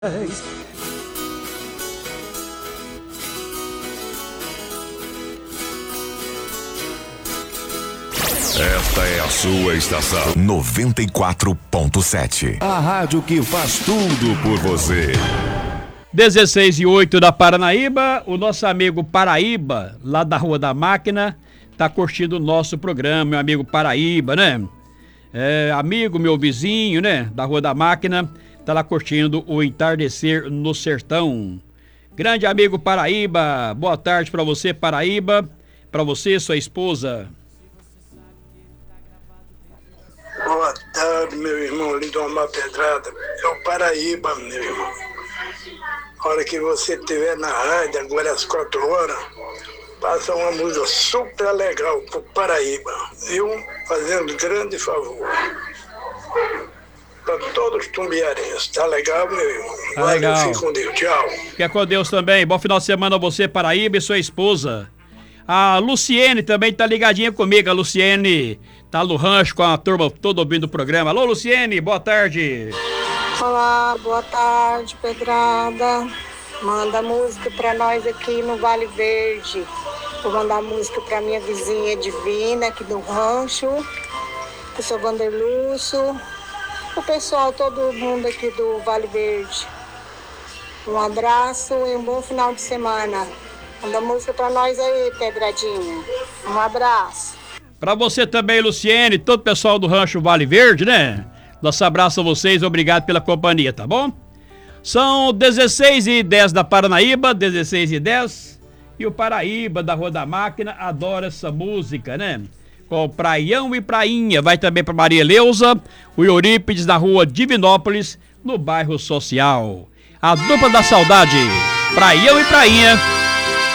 Esta é a sua estação 94.7. A rádio que faz tudo por você. 16:08 da Paranaíba, o nosso amigo Paraíba, lá da Rua da Máquina, tá curtindo o nosso programa, meu amigo Paraíba, né? Amigo, meu vizinho, né? Da Rua da Máquina, tá lá curtindo o entardecer no sertão. Grande amigo Paraíba, boa tarde pra você, Paraíba, pra você, sua esposa. Boa tarde, meu irmão Lindomar Pedrada. É o Paraíba, meu irmão. A hora que você estiver na rádio, agora às 4 horas, passa uma música super legal pro Paraíba, viu? Fazendo grande favor para todos os tumbiarenses. Tá legal, meu irmão? Tá legal. Fique com Deus. Tchau. Fica com Deus também. Bom final de semana a você, Paraíba, e sua esposa. A Luciene também tá ligadinha comigo. A Luciene tá no rancho com a turma toda ouvindo o programa. Alô, Luciene, boa tarde. Olá, boa tarde, Pedrada. Manda música pra nós aqui no Vale Verde. Vou mandar música pra minha vizinha Divina aqui do rancho, pro seu Vanderlúcio, o pessoal, todo mundo aqui do Vale Verde. Um abraço e um bom final de semana. Manda música pra nós aí, Pedradinha. Um abraço. Pra você também, Luciene, todo o pessoal do rancho Vale Verde, né? Nosso abraço a vocês, obrigado pela companhia, tá bom? São 16:10 da Paranaíba, 16:10, e o Paraíba da Rua da Máquina adora essa música, né? Com Praião e Prainha, vai também para Maria Leusa, o Eurípides da Rua Divinópolis, no bairro Social. A dupla da saudade, Praião e Prainha.